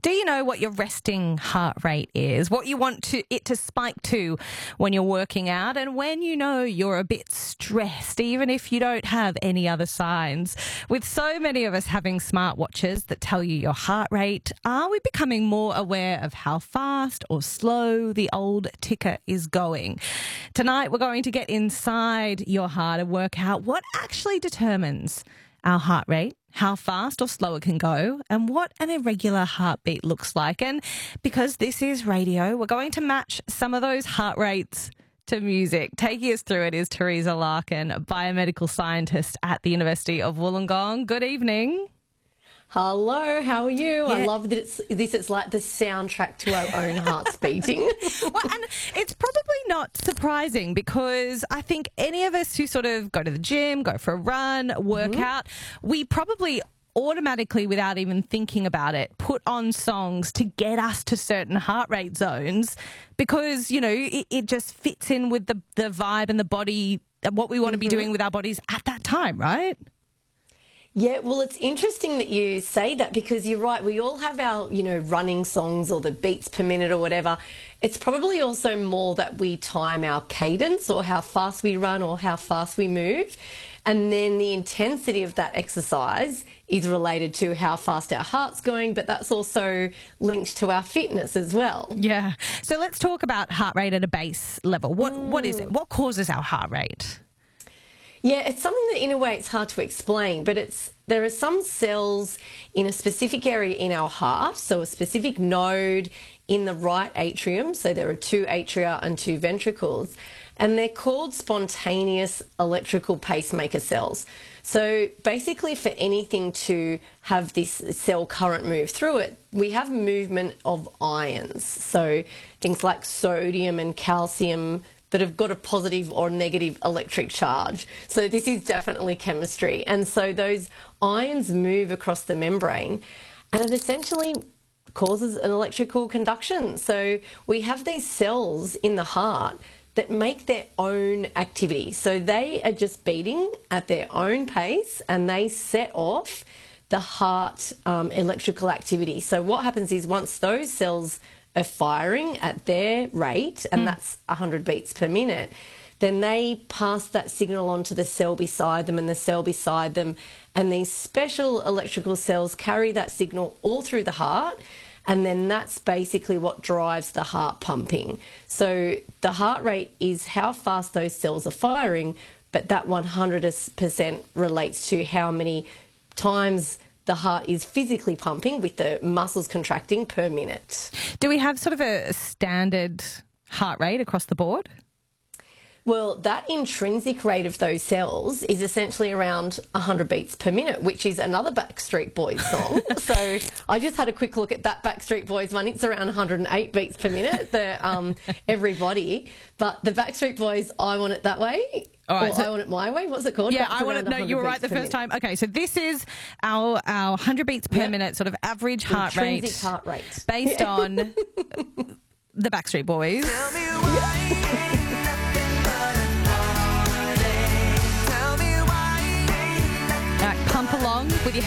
Do you know what your resting heart rate is? What you want it to spike to when you're working out and when you know you're a bit stressed, even if you don't have any other signs? With so many of us having smartwatches that tell you your heart rate, are we becoming more aware of how fast or slow the old ticker is going? Tonight, we're going to get inside your heart and work out what actually determines our heart rate, how fast or slow it can go, and what an irregular heartbeat looks like. And because this is radio, we're going to match some of those heart rates to music. Taking us through it is Teresa Larkin, a biomedical scientist at the University of Wollongong. Good evening. Hello, how are you? Yeah. I love that it's like the soundtrack to our own hearts beating. Well, and it's probably not surprising because I think any of us who sort of go to the gym, go for a run, work out, we probably automatically, without even thinking about it, put on songs to get us to certain heart rate zones because, you know, it just fits in with the vibe and the body, what we want to be doing with our bodies at that time, right? Yeah, well, it's interesting that you say that because you're right. We all have our, running songs or the beats per minute or whatever. It's probably also more that we time our cadence or how fast we run or how fast we move. And then the intensity of that exercise is related to how fast our heart's going, but that's also linked to our fitness as well. Yeah. So let's talk about heart rate at a base level. What is it? What causes our heart rate? Yeah, it's something that in a way it's hard to explain, but there are some cells in a specific area in our heart, so a specific node in the right atrium, so there are 2 atria and 2 ventricles, and they're called spontaneous electrical pacemaker cells. So basically for anything to have this cell current move through it, we have movement of ions, so things like sodium and calcium that have got a positive or negative electric charge. So this is definitely chemistry. And so those ions move across the membrane and it essentially causes an electrical conduction. So we have these cells in the heart that make their own activity. So they are just beating at their own pace and they set off the heart electrical activity. So what happens is once those cells are firing at their rate, and that's 100 beats per minute, then they pass that signal on to the cell beside them and the cell beside them, and these special electrical cells carry that signal all through the heart, and then that's basically what drives the heart pumping. So the heart rate is how fast those cells are firing, but that 100% relates to how many times the heart is physically pumping with the muscles contracting per minute. Do we have sort of a standard heart rate across the board? Well, that intrinsic rate of those cells is essentially around 100 beats per minute, which is another Backstreet Boys song. So I just had a quick look at that Backstreet Boys one. It's around 108 beats per minute, everybody. But the Backstreet Boys, I Want It That Way. All right, I Want It My Way. What's it called? Yeah, I Want It. No, you were right the first time. Okay, so this is our 100 beats per minute sort of average heart rate. Intrinsic heart rate. Based on the Backstreet Boys. Tell me why. Pump along with your